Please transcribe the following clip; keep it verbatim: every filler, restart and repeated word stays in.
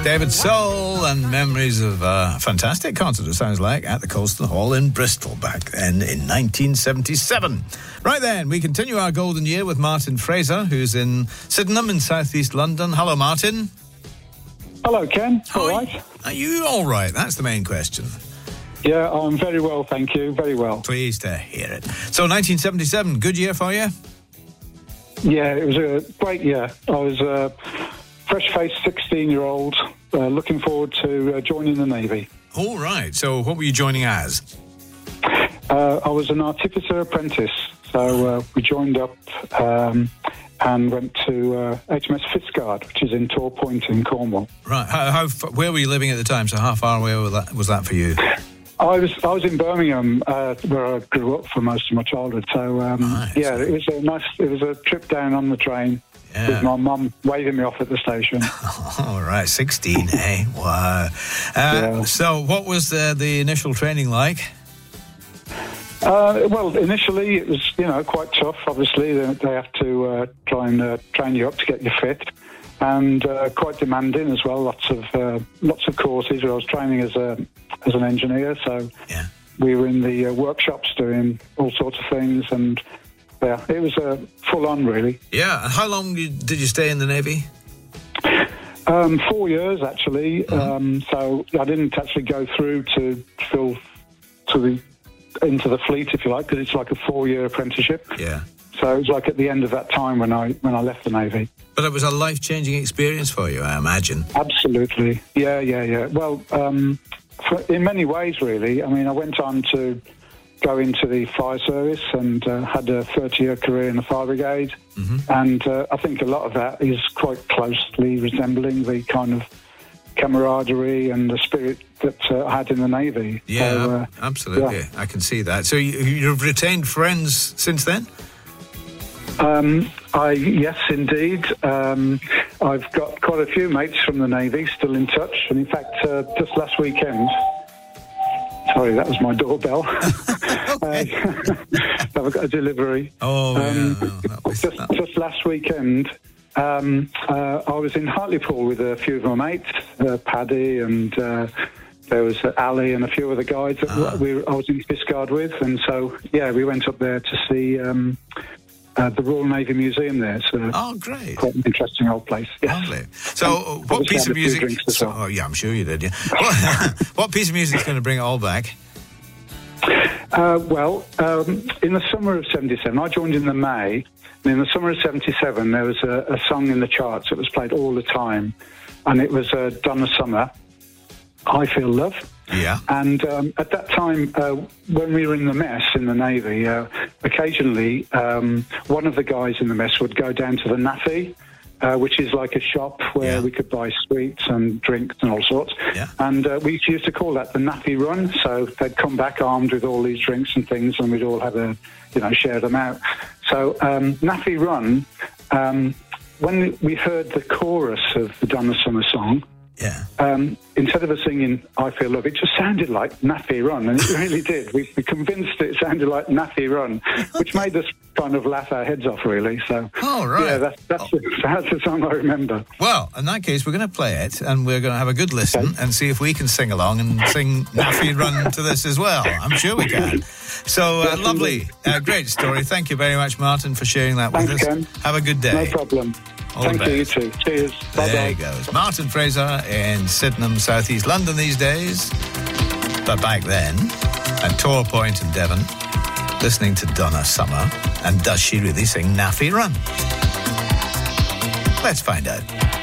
David Soul and memories of a fantastic concert, it sounds like, at the Colston Hall in Bristol back then in nineteen seventy-seven. Right then, we continue our golden year with Martin Fraser, who's in Sydenham in southeast London. Hello, Martin. Hello, Ken. All How right? Are you all right? That's the main question. Yeah, I'm very well, thank you. Very well. Pleased to hear it. So, nineteen seventy-seven, good year for you? Yeah, it was a great year. I was a fresh-faced sixteen-year-old uh, looking forward to uh, joining the Navy. All right. So, what were you joining as? Uh, I was an artificer apprentice, so uh, we joined up um, and went to uh, H M S Fishguard, which is in Tor Point in Cornwall. Right. How, how where were you living at the time? So, how far away was that, was that for you? I was I was in Birmingham, uh, where I grew up for most of my childhood. So um, Nice. yeah, it was a nice. It was a trip down on the train Yeah. with my mum waving me off at the station. All right, sixteen, eh? Wow. Uh, Yeah. So, what was the, the initial training like? Uh, well, initially it was you know quite tough. Obviously, they, they have to uh, try and uh, train you up to get you fit, and uh, quite demanding as well. Lots of uh, lots of courses. I was training as a as an engineer, so Yeah. we were in the uh, workshops doing all sorts of things, and yeah, it was uh, full on really. Yeah. And how long did you stay in the Navy? Um, four years actually. Mm-hmm. Um, so I didn't actually go through to fill to the into the fleet, if you like, because it's like a four-year apprenticeship. Yeah. So it was like at the end of that time when I when I left the Navy. But it was a life-changing experience for you, I imagine. Absolutely. Yeah, yeah, yeah. Well, um, for, in many ways, really. I mean, I went on to go into the fire service and uh, had a thirty-year career in the fire brigade. Mm-hmm. And uh, I think a lot of that is quite closely resembling the kind of camaraderie and the spirit that uh, I had in the Navy. Yeah, So, uh, absolutely. yeah. I can see that. So you, you've retained friends since then? Um, I yes, indeed. Um, I've got quite a few mates from the Navy still in touch, and in fact, uh, just last weekend. Sorry, that was my doorbell. Okay. uh, I've got a delivery. Oh, Um, yeah. No, that was- just, that- just last weekend, um, uh, I was in Hartlepool with a few of my mates, uh, Paddy, and uh, there was uh, Ali and a few other guys that Ah. we, I was in Fishguard with, and so yeah, we went up there to see um, uh, the Royal Navy Museum there. So Oh, great. quite an interesting old place. Yes. Lovely. So, uh, what obviously piece had of a few music? drinks as well. Oh, yeah, I'm sure you did. Yeah. What, what piece of music is going to bring it all back? Uh, well, um, in the summer of seventy-seven, I joined in the May, and in the summer of seventy-seven, there was a, a song in the charts that was played all the time, and it was uh, Donna Summer, I Feel Love. Yeah. And um, at that time, uh, when we were in the mess in the Navy, uh, occasionally um, one of the guys in the mess would go down to the Naffy, uh, which is like a shop where Yeah. we could buy sweets and drinks and all sorts. Yeah. And uh, we used to call that the Naffy Run. So they'd come back armed with all these drinks and things, and we'd all have a, you know, share them out. So um, Naffy Run, um, when we heard the chorus of the Donna Summer song, Yeah. um, instead of us singing I Feel Love, it just sounded like Naffy Run, and it really did. We were convinced it sounded like Naffy Run, which made us kind of laugh our heads off, really. So, Oh, right. yeah, that's, that's, the, that's the song I remember. Well, in that case, we're going to play it, and we're going to have a good listen Okay. and see if we can sing along and sing Naffy Run to this as well. I'm sure we can. So, uh, lovely. Uh, great story. Thank you very much, Martin, for sharing that with Thanks, us. Ken. Have a good day. No problem. All the Thank you, you best. too. Cheers. Bye-bye. There he goes. Martin Fraser in Sydenham, South East London these days. But back then, at Tor Point in Devon, listening to Donna Summer. And does she really sing Naffy Run? Let's find out.